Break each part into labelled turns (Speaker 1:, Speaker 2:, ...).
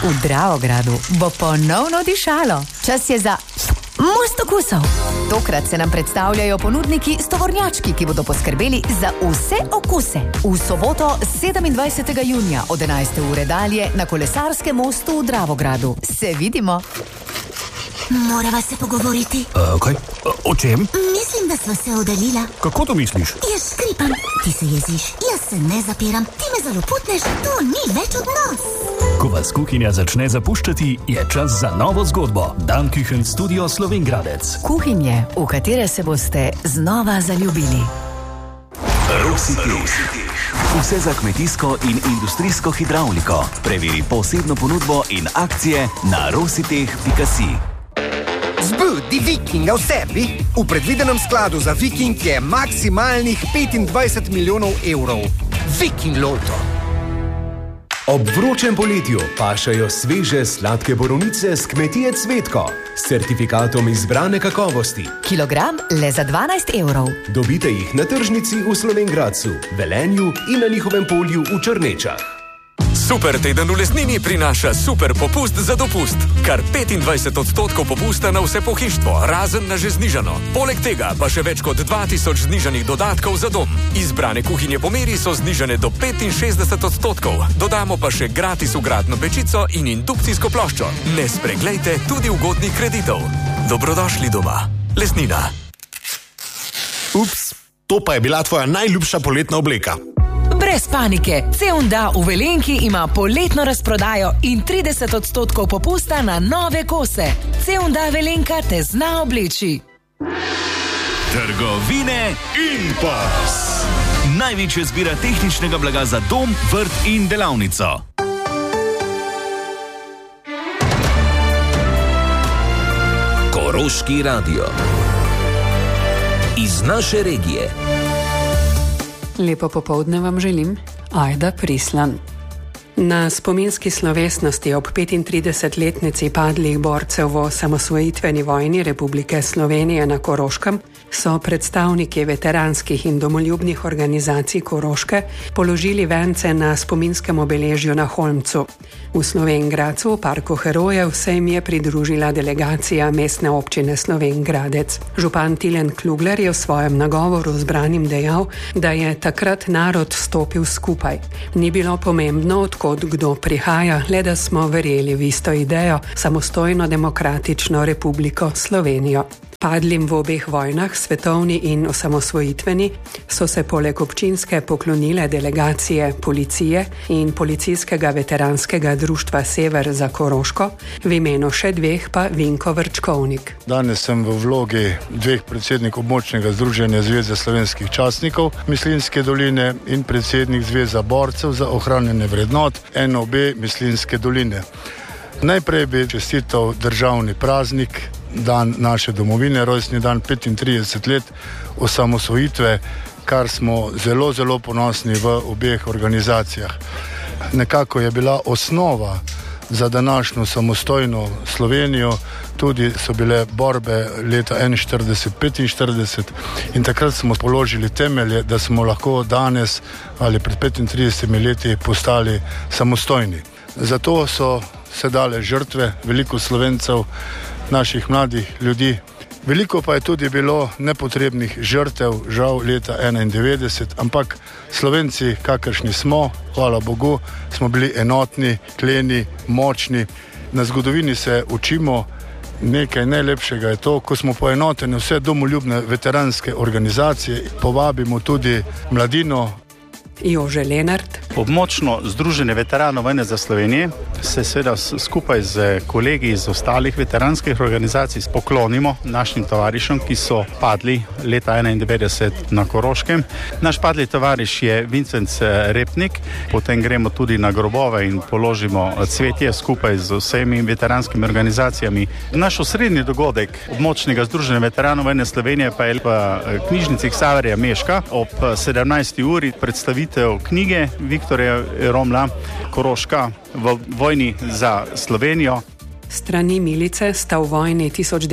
Speaker 1: V Dravogradu bo ponovno dišalo. Čas je za most okusov. Tokrat se nam predstavljajo ponudniki s tovornjački, ki bodo poskrbeli za vse okuse. V soboto 27. junija od 11. ure dalje na Kolesarskem mostu v Dravogradu. Se vidimo.
Speaker 2: Morava se pogovoriti.
Speaker 3: Kaj? O čem?
Speaker 2: Mislim, da sva se oddaljila.
Speaker 3: Kako to misliš?
Speaker 2: Jaz škripam, ti se jeziš, jaz se ne zapiram, ti me zaloputneš, to ni več od nas.
Speaker 4: Ko vas kuhinja začne zapuščati, je čas za novo zgodbo. Dan Küchen Studio Slovenj-Gradec.
Speaker 1: Kuhinje, v katere se boste znova zaljubili.
Speaker 5: Rositeh. Vse za kmetijsko in industrijsko hidravliko. Preveri posebno ponudbo in akcije na rositeh.si.
Speaker 6: Zbudi Vikinga v sebi. V predvidenem skladu za Viking je maksimalnih 25 milijonov evrov. Viking Loto.
Speaker 7: Ob vročem poletju pašajo sveže sladke borovnice s kmetije Cvetko s certifikatom izbrane kakovosti.
Speaker 1: Kilogram le za 12 evrov.
Speaker 7: Dobite jih na tržnici v Slovenj-Gradcu, Velenju in na njihovem polju v Črnečah.
Speaker 8: Super teden v Lesnini prinaša super popust za dopust. Kar 25% popusta na vse pohištvo, razen na že znižano. Poleg tega pa še več kot 2000 znižanih dodatkov za dom. Izbrane kuhinje po meri so znižane do 65%. Dodamo pa še gratis vgradno pečico in indukcijsko ploščo. Ne spreglejte tudi ugodnih kreditov. Dobrodošli doma. Lesnina.
Speaker 3: Ups, to pa je bila tvoja najljubša poletna obleka.
Speaker 9: Brez panike, C&A v Velenki ima poletno razprodajo in 30% popusta na nove kose. C&A Velenka te zna obleči.
Speaker 10: Trgovine Impas. Največja zbira tehničnega blaga za dom, vrt in delavnico.
Speaker 11: Koroški radio. Iz naše regije.
Speaker 12: Lepo popoldne vam želim, Ajda Prislan. Na spominski slovesnosti ob 35-letnici padlih borcev v osamosvojitveni vojni Republike Slovenije na Koroškem so predstavniki veteranskih in domoljubnih organizacij Koroške položili vence na spominskem obeležju na Holmcu. V Slovenj-Gradcu v parku herojev se jim je pridružila delegacija mestne občine Slovenj-Gradec. Župan Tilen Klugler je v svojem nagovoru zbranim dejal, da je takrat narod stopil skupaj. Ni bilo pomembno, odkot kdo prihaja, le da smo verjeli v isto idejo, samostojno demokratično Republiko Slovenijo. Padlim v obeh vojnah, svetovni in osamosvojitveni, so se poleg občinske poklonile delegacije policije in policijskega veteranskega društva Sever za Koroško, v imenu še dveh pa Vinko Vrčkovnik.
Speaker 13: Danes sem v vlogi dveh predsednikov območnega združenja Zveze slovenskih častnikov Mislinjske doline in predsednik Zveza borcev za ohranjanje vrednot NOB Mislinjske doline. Najprej bi čestital državni praznik, dan naše domovine, rojstni dan 35 let osamosvojitve, kar smo zelo, zelo ponosni v obeh organizacijah. Nekako je bila osnova za današnjo samostojno Slovenijo, tudi so bile borbe leta 41-45 in takrat smo položili temelje, da smo lahko danes ali pred 35 leti postali samostojni. Zato so se dale žrtve veliko Slovencev, naših mladih ljudi. Veliko pa je tudi bilo nepotrebnih žrtev, žal leta 91, ampak Slovenci, kakršni smo, hvala Bogu, smo bili enotni, kleni, močni. Na zgodovini se učimo, nekaj najlepšega je to, ko smo poenoteni vse domoljubne veteranske organizacije, povabimo tudi mladino.
Speaker 12: Jože Lenart.
Speaker 14: Območno združenje veteranov vojne za Slovenijo se seveda skupaj z kolegi iz ostalih veteranskih organizacij poklonimo našim tovarišem, ki so padli leta 91 na Koroškem. Naš padli tovariš je Vincenc Repnik, potem gremo tudi na grobove in položimo cvetje skupaj z vsemi veteranskimi organizacijami. Naš osrednji dogodek območnega združenja veteranov vojne Slovenije pa je v knjižnici Ksaverja Meška ob 17. uri predstavitev knjige Viktorja Romla Koroška v vojni za Slovenijo.
Speaker 12: Strani milice sta v vojni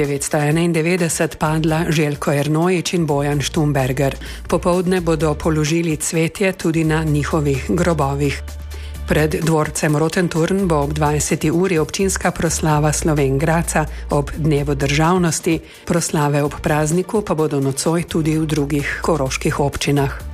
Speaker 12: 1991 padla Željko Ernojič in Bojan Štumberger. Popoldne bodo položili cvetje tudi na njihovih grobovih. Pred dvorcem Rotenturn bo ob 20. uri občinska proslava Slovenj Gradca ob dnevu državnosti, proslave ob prazniku pa bodo nocoj tudi v drugih koroških občinah.